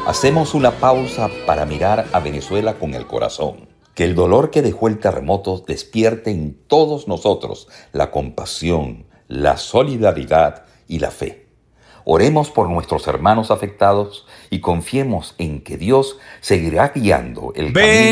Hacemos una pausa para mirar a Venezuela con el corazón. Que el dolor que dejó el terremoto despierte en todos nosotros la compasión, la solidaridad y la fe. Oremos por nuestros hermanos afectados y confiemos en que Dios seguirá guiando el camino